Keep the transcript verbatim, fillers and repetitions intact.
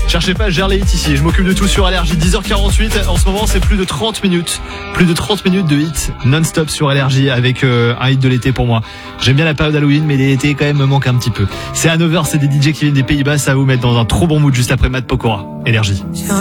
Cherchez pas, je gère les hits ici. Je m'occupe de tout sur Énergie. dix heures quarante-huit. En ce moment, c'est plus de trente minutes. Plus de trente minutes de hits non-stop sur Énergie avec euh, un hit de l'été pour moi. J'aime bien la période Halloween, mais l'été quand même me manque un petit peu. C'est à neuf heures, c'est des D J qui viennent des Pays-Bas. Ça va vous mettre dans un trop bon mood juste après Matt Pokora. Énergie.